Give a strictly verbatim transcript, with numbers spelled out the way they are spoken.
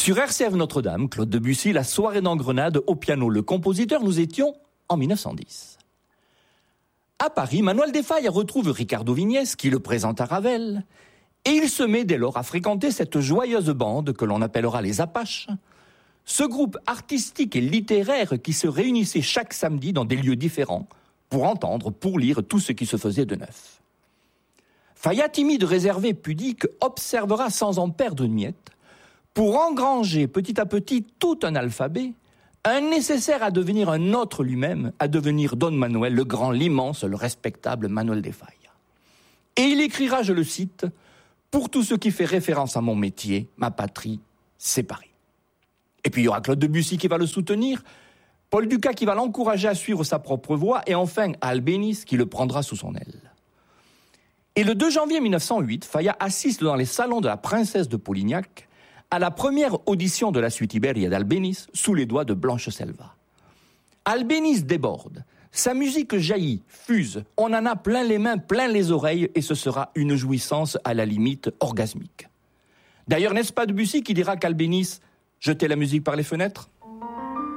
Sur R C F Notre-Dame, Claude Debussy, La soirée dans Grenade, au piano, le compositeur, nous étions en mille neuf cent dix. À Paris, Manuel de Falla retrouve Ricardo Vignès, qui le présente à Ravel, et il se met dès lors à fréquenter cette joyeuse bande que l'on appellera les Apaches, ce groupe artistique et littéraire qui se réunissait chaque samedi dans des lieux différents pour entendre, pour lire tout ce qui se faisait de neuf. Falla, timide, réservé, pudique, observera sans en perdre une miette, pour engranger petit à petit tout un alphabet, un nécessaire à devenir un autre lui-même, à devenir Don Manuel, le grand, l'immense, le respectable Manuel de Falla. Et il écrira, je le cite, « Pour tout ce qui fait référence à mon métier, ma patrie, c'est Paris ». Et puis il y aura Claude Debussy qui va le soutenir, Paul Dukas qui va l'encourager à suivre sa propre voie, et enfin Albéniz qui le prendra sous son aile. Et le deux janvier mille neuf cent huit, Falla assiste dans les salons de la princesse de Polignac à la première audition de la suite Iberia d'Albéniz sous les doigts de Blanche Selva. Albéniz déborde, sa musique jaillit, fuse, on en a plein les mains, plein les oreilles, et ce sera une jouissance à la limite orgasmique. D'ailleurs, n'est-ce pas Debussy qui dira qu'Albéniz jetait la musique par les fenêtres ?